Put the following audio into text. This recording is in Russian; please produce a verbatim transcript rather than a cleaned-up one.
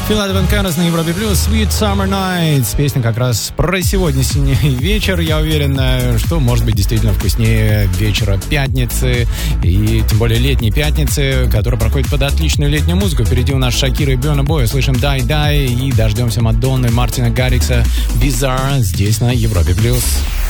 Филат Венкерес на Европе Плюс, Sweet Summer Nights. Песня как раз про сегодняшний вечер. Я уверен, что может быть действительно вкуснее вечера пятницы. И тем более летней пятницы, которая проходит под отличную летнюю музыку. Впереди у нас Шакира и Burna Boy. Слышим Die Die и дождемся Мадонны, Мартина Гаррикса, Bizarre здесь на Европе Плюс.